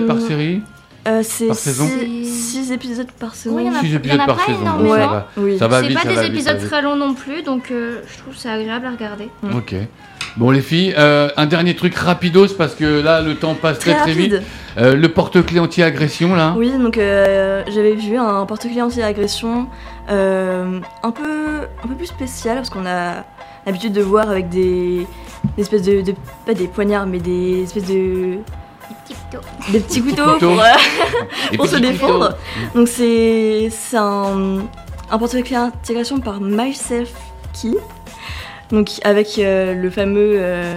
épisodes par série? C'est Par saison 6 épisodes par saison. Oui, il y en a 6 il y épisodes en a par pas saison. énormément. Ça Ouais. va. Oui. Ça va C'est vite, pas ça des va vite, épisodes ça va très longs non plus, donc je trouve que c'est agréable à regarder. vite. Ok. Bon les filles, un dernier truc rapidos parce que là le temps passe très très vite. rapide. Le porte-clés anti-agression là. Oui, donc j'avais vu un porte-clés anti-agression un peu plus spécial parce qu'on a l'habitude de voir avec des espèces de pas des poignards mais des espèces de des petits couteaux couteaux. pour, Et pour se petits défendre. couteaux. Donc c'est un porte-clés intégration par MySafe Key. Donc avec le fameux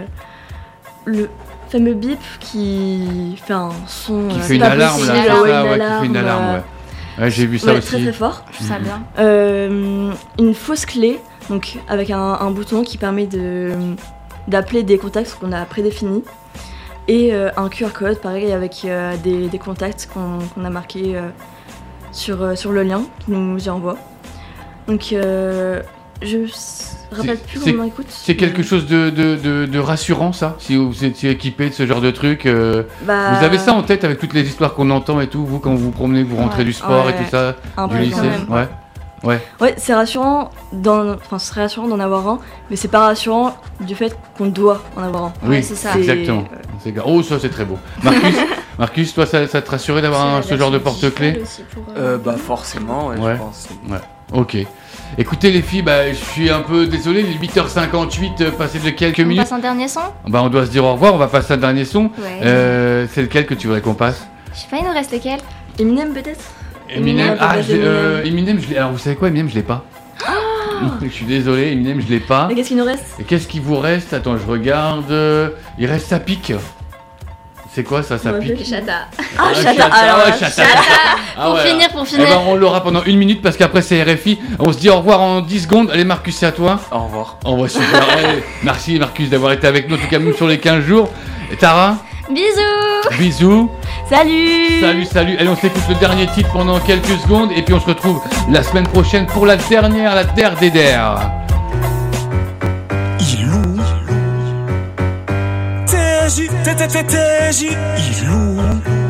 bip qui fait un son Qui c'est fait une pas alarme possible, là, c'est ouais, ça, une ouais, qui fait une alarme, ouais. Ouais, j'ai vu ça ouais, aussi. très très fort. Je trouve ça bien. Une fausse clé, donc avec un bouton qui permet d'appeler des contacts qu'on a prédéfinis. Et un QR code, pareil, avec des contacts qu'on a marqués sur le lien qui nous y envoie. Donc je rappelle plus comment on écoute. C'est quelque chose de rassurant ça, si vous étiez équipé de ce genre de truc. Vous avez ça en tête avec toutes les histoires qu'on entend et tout, vous quand vous vous promenez, vous rentrez Ouais. du sport Ouais. et tout ça, un du peu lycée. quand même. Ouais. Ouais, c'est rassurant d'en avoir un, mais c'est pas rassurant du fait qu'on doit en avoir un. Oui, c'est ça. exactement. Oh, ça c'est très beau. Marcus, toi, ça te rassurait d'avoir ce genre de porte-clés? Bah forcément, ouais, Ouais. je pense. Ok. Écoutez les filles, je suis un peu désolé, il est 8h58, passé de quelques On minutes. passe un dernier son? On doit se dire au revoir, on va passer à un dernier son. Ouais. C'est lequel que tu voudrais qu'on passe? Je sais pas, il nous reste lequel? Eminem peut-être. Eminem. Ah, Eminem. Eminem, je l'ai. Alors vous savez quoi, Eminem, je l'ai pas. Je suis désolé, Eminem, je l'ai pas. Et qu'est-ce qu'il nous reste? Et qu'est-ce qui vous reste? Attends, je regarde. Il reste Ça pique. C'est quoi ça, Ça Ouais, pique? Chata. Ah, Ah, Chata. Chata, Alors, ouais, Chata. Ah, Pour ouais. finir. Eh ben, on l'aura pendant 1 minute parce qu'après c'est RFI. On se dit au revoir en 10 secondes. Allez Marcus, c'est à toi. Au revoir. Au revoir, super. Allez, merci Marcus d'avoir été avec nous, en tout cas nous sur les 15 jours. Et Tara, Bisous! bisous. Salut. Salut. Allez, on s'écoute le dernier titre pendant quelques secondes et puis on se retrouve la semaine prochaine pour la dernière des der. TJ, TJ, il loue.